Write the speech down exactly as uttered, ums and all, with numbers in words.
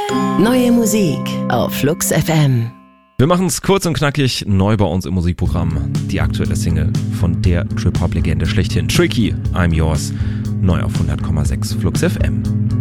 Neue Musik auf Flux F M. Wir machen es kurz und knackig, neu bei uns im Musikprogramm. Die aktuelle Single von der Trip-Hop-Legende schlechthin, Tricky, I'm Yours, neu auf hundert Komma sechs Flux F M.